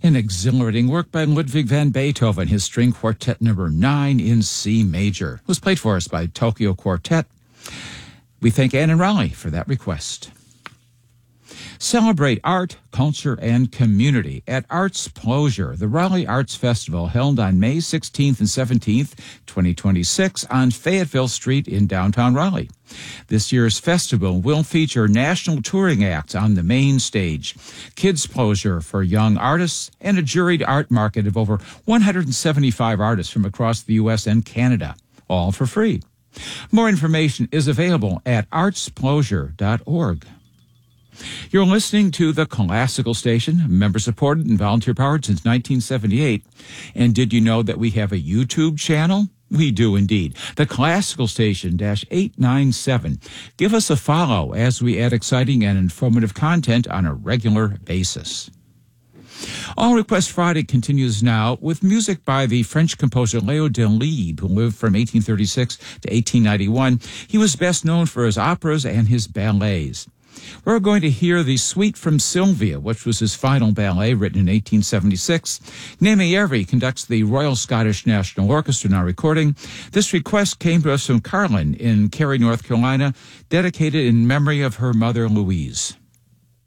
An exhilarating work by Ludwig van Beethoven, his String Quartet number 9 in C major, was played for us by Tokyo Quartet. We thank Ann and Raleigh for that request. Celebrate art, culture, and community at Artsplosion, the Raleigh Arts Festival held on May 16th and 17th, 2026 on Fayetteville Street in downtown Raleigh. This year's festival will feature national touring acts on the main stage, Kidsplosion for young artists, and a juried art market of over 175 artists from across the U.S. and Canada, all for free. More information is available at artsplosion.org. You're listening to the Classical Station, member-supported and volunteer-powered since 1978. And did you know that we have a YouTube channel? We do indeed. The Classical Station -897. Give us a follow as we add exciting and informative content on a regular basis. All Request Friday continues now with music by the French composer Léo Delibes, who lived from 1836 to 1891. He was best known for his operas and his ballets. We're going to hear the Suite from Sylvia, which was his final ballet, written in 1876. Naomi Yervi conducts the Royal Scottish National Orchestra, now recording. This request came to us from Carlin in Cary, North Carolina, dedicated in memory of her mother, Louise.